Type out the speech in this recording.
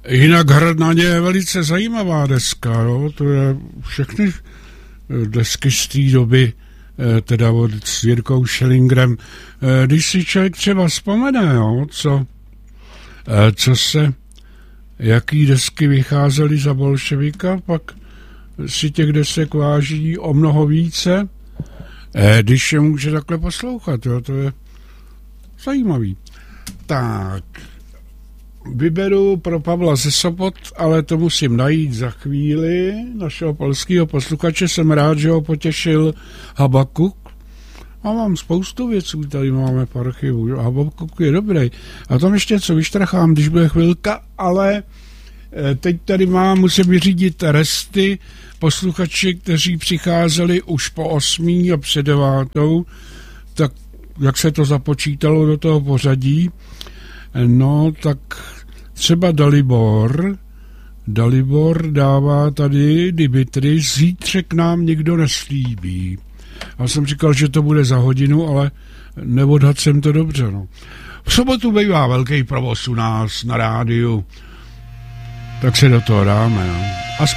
Jinak Hrnaně je velice zajímavá deska, jo? To je všechny desky z té doby, teda s Jirkou Schellingerem. Když si člověk třeba vzpomene, jo, co se, jaký desky vycházely za bolševika, pak si těch desek váží o mnoho více, když je může takhle poslouchat, jo, to je zajímavý. Tak, vyberu pro Pavla ze Sopot, ale to musím najít za chvíli. Našeho polského posluchače jsem rád, že ho potěšil Habakuk. A mám spoustu věců, tady máme v archivu. Habakuk je dobrý. A tam ještě něco vyštrachám, když bude chvilka, ale teď tady musím vyřídit resty posluchači, kteří přicházeli už po 8 a před 9, tak jak se to započítalo do toho pořadí. No, tak třeba Dalibor dává tady Dimitri, zítřek nám nikdo neslíbí. Já jsem říkal, že to bude za hodinu, ale neodhad jsem to dobře. No. V sobotu bývá velký provoz u nás na rádiu, tak se do toho dáme. No.